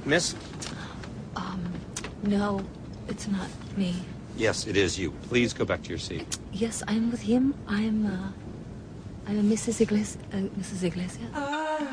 Miss? No, it's not me. Yes, it is you. Please go back to your seat. Yes, I'm with him. I'm Mrs. Iglesias.